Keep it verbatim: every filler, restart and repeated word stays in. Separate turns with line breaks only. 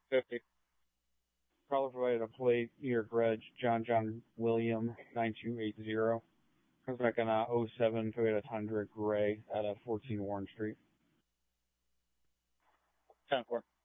fifty. Caller provided a plate, New York Reg, John John William, nine two eight zero. Comes back on a oh seven Toyota Tundra Gray at a fourteen Warren Street.
ten four.